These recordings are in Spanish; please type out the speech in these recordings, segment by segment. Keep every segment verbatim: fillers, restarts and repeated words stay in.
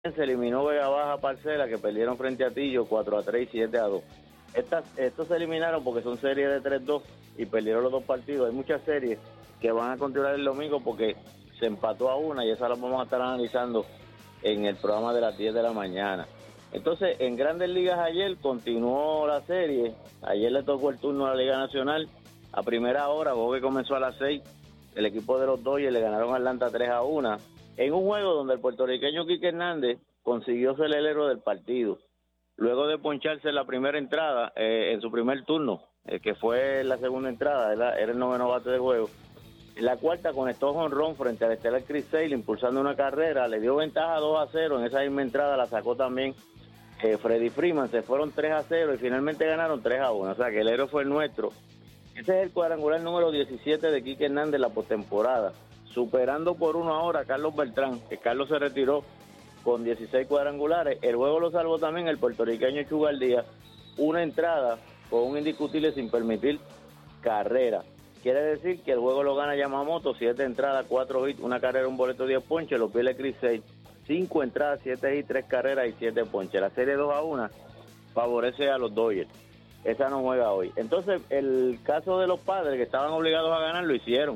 se eliminó Vega Baja Parcela, que perdieron frente a Tillo cuatro a tres y siete a dos. Estas, estos se eliminaron porque son series de tres dos y perdieron los dos partidos. Hay muchas series que van a continuar el domingo porque se empató a una y esa la vamos a estar analizando en el programa de las diez de la mañana. Entonces, en Grandes Ligas ayer continuó la serie. Ayer le tocó el turno a la Liga Nacional a primera hora, juego que comenzó a las seis. El equipo de los Dodgers le ganaron a Atlanta tres a uno. En un juego donde el puertorriqueño Quique Hernández consiguió ser el héroe del partido. Luego de poncharse en la primera entrada, eh, en su primer turno, eh, que fue la segunda entrada, era, era el noveno bate del juego. En la cuarta conectó jonrón frente al estelar Chris Sale, impulsando una carrera, le dio ventaja dos a cero, en esa misma entrada la sacó también eh, Freddy Freeman, se fueron tres a cero y finalmente ganaron tres a uno, o sea que el héroe fue el nuestro. Ese es el cuadrangular número diecisiete de Quique Hernández en la postemporada, superando por uno ahora a Carlos Beltrán, que Carlos se retiró con dieciséis cuadrangulares. El juego lo salvó también el puertorriqueño Chugal Díaz, una entrada con un indiscutible sin permitir carrera. Quiere decir que el juego lo gana Yamamoto, siete entradas, cuatro hits, una carrera, un boleto, diez ponches, lo pierde Chris Sale, cinco entradas, siete hits, tres carreras y siete ponches. La serie dos a uno favorece a los Dodgers. Esa no juega hoy. Entonces, el caso de los Padres que estaban obligados a ganar, lo hicieron.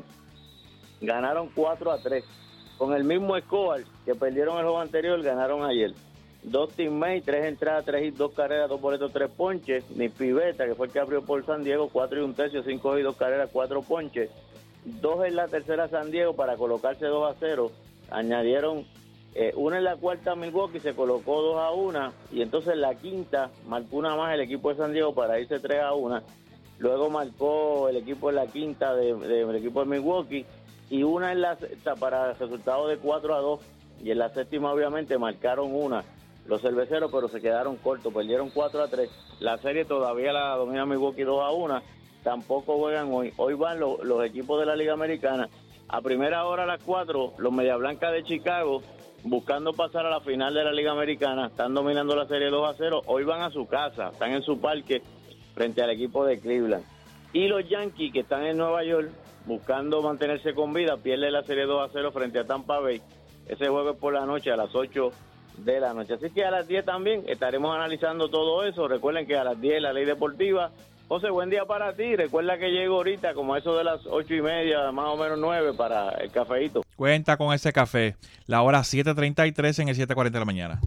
Ganaron cuatro a tres. Con el mismo Escobar que perdieron el juego anterior, ganaron ayer. Dos teammates, tres entradas, tres hits, dos carreras, dos boletos, tres ponches. Ni Pivetta, que fue el que abrió por San Diego, cuatro y un tercio, cinco hits, dos carreras, cuatro ponches. Dos en la tercera San Diego para colocarse dos a cero. Añadieron eh, una en la cuarta Milwaukee, se colocó dos a uno. Y entonces en la quinta marcó una más el equipo de San Diego para irse tres a uno. Luego marcó el equipo en la quinta del de, de, equipo de Milwaukee. Y una en la sexta para el resultado de cuatro a dos. Y en la séptima obviamente marcaron una los cerveceros, pero se quedaron cortos, perdieron cuatro a tres. La serie todavía la domina Milwaukee dos a uno. Tampoco juegan hoy. Hoy van los, los equipos de la Liga Americana. A primera hora a las cuatro, los Media Blancas de Chicago, buscando pasar a la final de la Liga Americana, están dominando la serie dos a cero. Hoy van a su casa, están en su parque frente al equipo de Cleveland. Y los Yankees, que están en Nueva York, buscando mantenerse con vida, pierde la serie dos a cero frente a Tampa Bay. Ese juego es por la noche, a las ocho de la noche. Así que a las diez también estaremos analizando todo eso. Recuerden que a las diez la Ley Deportiva. José, buen día para ti. Recuerda que llego ahorita como a eso de las ocho y media, más o menos nueve, para el cafeíto. Cuenta con ese café. La hora siete treinta y tres en el siete cuarenta de la mañana.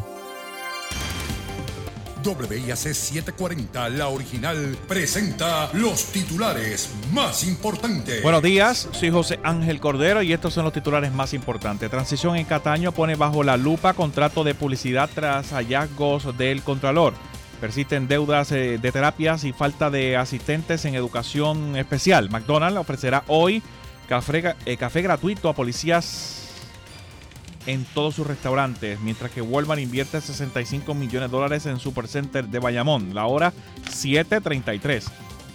W I A C setecientos cuarenta, la original, presenta los titulares más importantes. Buenos días, soy José Ángel Cordero y estos son los titulares más importantes. Transición en Cataño pone bajo la lupa contrato de publicidad tras hallazgos del Contralor. Persisten deudas de terapias y falta de asistentes en educación especial. McDonald's ofrecerá hoy café, eh, café gratuito a policías en todos sus restaurantes, mientras que Walmart invierte sesenta y cinco millones de dólares en Supercenter de Bayamón. La hora siete treinta y tres.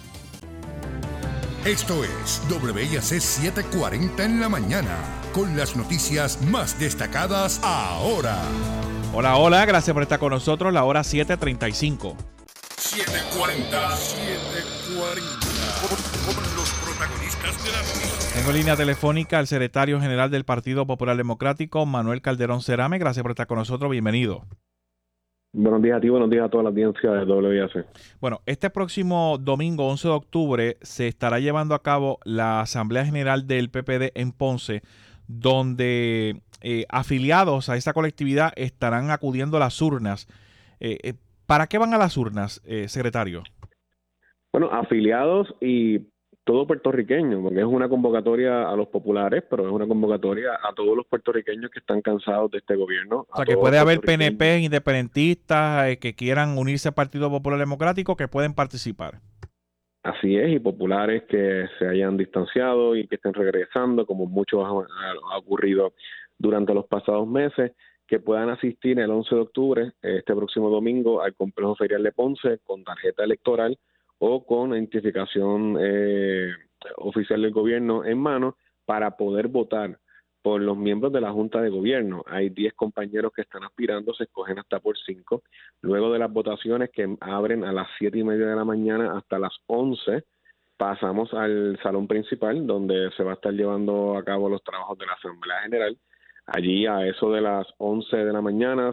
Esto es W I A C setecientos cuarenta en la mañana, con las noticias más destacadas ahora. Hola, hola, gracias por estar con nosotros. La hora siete treinta y cinco. setecientos cuarenta, setecientos cuarenta, con, con los protagonistas de la noticia. Tengo en línea telefónica al secretario general del Partido Popular Democrático, Manuel Calderón Cerame. Gracias por estar con nosotros. Bienvenido. Buenos días a ti, buenos días a toda la audiencia de W I A C. Bueno, este próximo domingo, once de octubre, se estará llevando a cabo la Asamblea General del P P D en Ponce, donde eh, afiliados a esta colectividad estarán acudiendo a las urnas. Eh, eh, ¿Para qué van a las urnas, eh, secretario? Bueno, afiliados y todo puertorriqueño, porque es una convocatoria a los populares, pero es una convocatoria a todos los puertorriqueños que están cansados de este gobierno. O sea, que puede haber P N P, independentistas, eh, que quieran unirse al Partido Popular Democrático, que pueden participar. Así es, y populares que se hayan distanciado y que estén regresando, como muchos ha, ha ocurrido durante los pasados meses, que puedan asistir el once de octubre, este próximo domingo, al complejo ferial de Ponce con tarjeta electoral o con identificación eh, oficial del gobierno en mano para poder votar por los miembros de la Junta de Gobierno. Hay diez compañeros que están aspirando, se escogen hasta por cinco. Luego de las votaciones que abren a las siete y media de la mañana hasta las once, pasamos al salón principal, donde se va a estar llevando a cabo los trabajos de la Asamblea General. Allí a eso de las once de la mañana